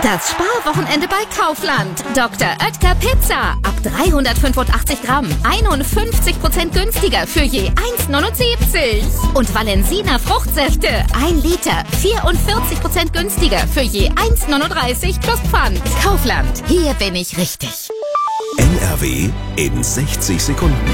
Das Sparwochenende bei Kaufland. Dr. Oetker Pizza. Ab 385 Gramm. 51% günstiger für je 1,79. Und Valensina Fruchtsäfte. 1 Liter. 44% günstiger für je 1,39 plus Pfand. Kaufland. Hier bin ich richtig. NRW in 60 Sekunden.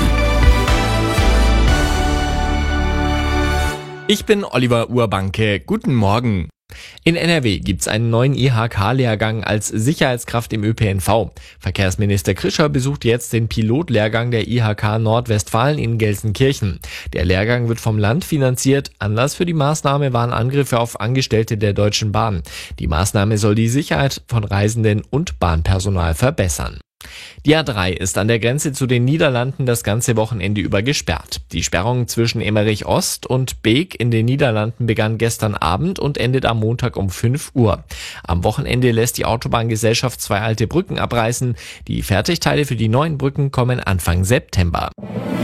Ich bin Oliver Urbanke. Guten Morgen. In NRW gibt's einen neuen IHK-Lehrgang als Sicherheitskraft im ÖPNV. Verkehrsminister Krischer besucht jetzt den Pilotlehrgang der IHK Nordwestfalen in Gelsenkirchen. Der Lehrgang wird vom Land finanziert. Anlass für die Maßnahme waren Angriffe auf Angestellte der Deutschen Bahn. Die Maßnahme soll die Sicherheit von Reisenden und Bahnpersonal verbessern. Die A3 ist an der Grenze zu den Niederlanden das ganze Wochenende über gesperrt. Die Sperrung zwischen Emmerich Ost und Beek in den Niederlanden begann gestern Abend und endet am Montag um 5 Uhr. Am Wochenende lässt die Autobahngesellschaft 2 alte Brücken abreißen. Die Fertigteile für die neuen Brücken kommen Anfang September.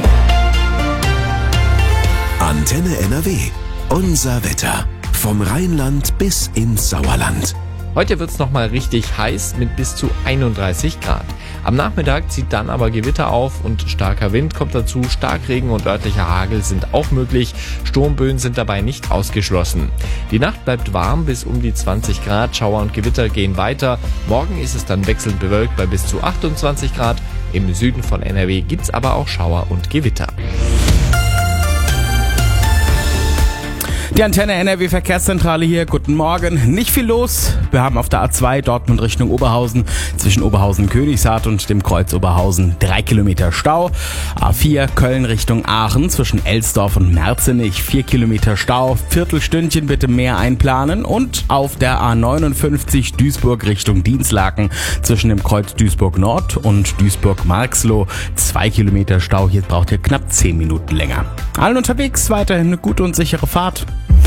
Antenne NRW. Unser Wetter. Vom Rheinland bis ins Sauerland. Heute wird's nochmal richtig heiß mit bis zu 31 Grad. Am Nachmittag zieht dann aber Gewitter auf und starker Wind kommt dazu. Starkregen und örtlicher Hagel sind auch möglich. Sturmböen sind dabei nicht ausgeschlossen. Die Nacht bleibt warm bis um die 20 Grad. Schauer und Gewitter gehen weiter. Morgen ist es dann wechselnd bewölkt bei bis zu 28 Grad. Im Süden von NRW gibt's aber auch Schauer und Gewitter. Die Antenne NRW Verkehrszentrale hier, guten Morgen. Nicht viel los. Wir haben auf der A2 Dortmund Richtung Oberhausen zwischen Oberhausen-Königshardt und dem Kreuz Oberhausen 3 Kilometer Stau. A4 Köln Richtung Aachen zwischen Elsdorf und Merzenich 4 Kilometer Stau. Viertelstündchen bitte mehr einplanen. Und auf der A59 Duisburg Richtung Dinslaken zwischen dem Kreuz Duisburg Nord und Duisburg-Marxloh 2 Kilometer Stau. Hier braucht ihr knapp 10 Minuten länger. Allen unterwegs weiterhin eine gute und sichere Fahrt.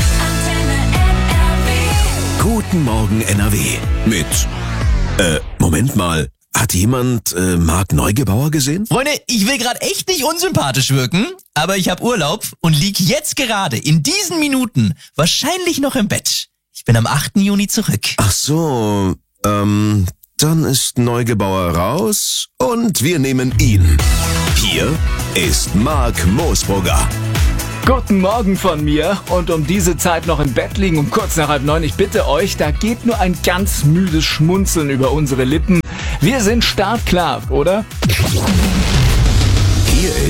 Guten Morgen NRW mit Moment mal, hat jemand Marc Neugebauer gesehen? Freunde, ich will gerade echt nicht unsympathisch wirken, aber ich habe Urlaub und lieg jetzt gerade in diesen Minuten wahrscheinlich noch im Bett. Ich bin am 8. Juni zurück. Ach so, dann ist Neugebauer raus und wir nehmen ihn. Hier ist Marc Moosbrugger. Guten Morgen von mir und um diese Zeit noch im Bett liegen um kurz nach 8:30. Ich bitte euch, da geht nur ein ganz müdes Schmunzeln über unsere Lippen. Wir sind startklar, oder? Hier